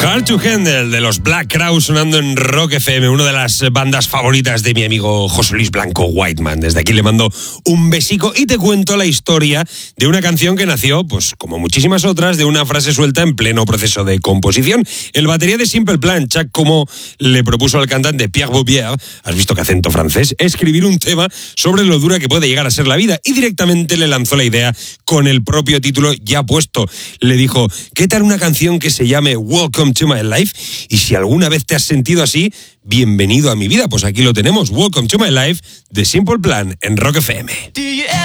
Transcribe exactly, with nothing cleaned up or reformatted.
Hard to Handle de los Black Crowes sonando en Rock F M, una de las bandas favoritas de mi amigo José Luis Blanco Whiteman. Desde aquí le mando un besico y te cuento la historia de una canción que nació, pues como muchísimas otras, de una frase suelta en pleno proceso de composición. El batería de Simple Plan, Chuck Como, le propuso al cantante Pierre Bouvier, has visto que acento francés, escribir un tema sobre lo dura que puede llegar a ser la vida, y directamente le lanzó la idea con el propio título ya puesto. Le dijo, ¿qué tal una canción que se llame Welcome to My Life? Y si alguna vez te has sentido así, bienvenido a mi vida. Pues aquí lo tenemos, Welcome to My Life de Simple Plan en Rock F M.